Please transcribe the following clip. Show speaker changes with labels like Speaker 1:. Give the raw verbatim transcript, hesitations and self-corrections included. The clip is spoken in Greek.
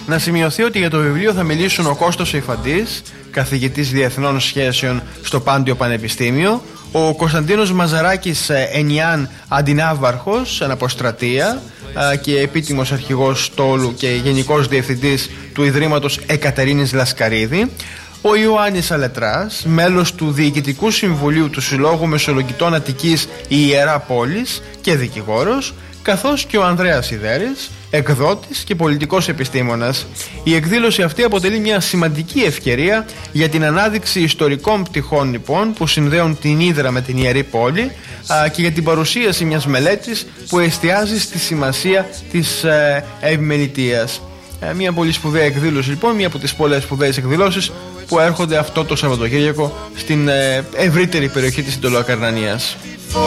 Speaker 1: Να σημειωθεί ότι για το βιβλίο θα μιλήσουν ο Κώστος Ιφαντής, καθηγητής διεθνών σχέσεων στο Πάντιο Πανεπιστήμιο, ο Κωνσταντίνος Μαζαράκης Ενιάν, αντινάβαρχος, αναποστρατεία και επίτιμος αρχηγός στόλου και γενικός διευθυντής του Ιδρύματος Εκατερίνης Λασκαρίδη, ο Ιωάννης Αλετράς, μέλος του Διοικητικού Συμβουλίου του Συλλόγου Μεσολογγιτών Αττικής η Ιερά Πόλης και δικηγόρος, καθώς και ο Ανδρέας Ιδέρης, εκδότης και πολιτικός επιστήμονας. Η εκδήλωση αυτή αποτελεί μια σημαντική ευκαιρία για την ανάδειξη ιστορικών πτυχών λοιπόν που συνδέουν την Ύδρα με την Ιερή Πόλη α, και για την παρουσίαση μιας μελέτης που εστιάζει στη σημασία της ε, επιμελητείας. Ε, μια πολύ σπουδαία εκδήλωση λοιπόν, μια από τις πολλές σπουδαίες εκδηλώσεις που έρχονται αυτό το Σαββατοκύριακο στην ε, ευρύτερη περιοχή της Ιτωλοακαρνανίας.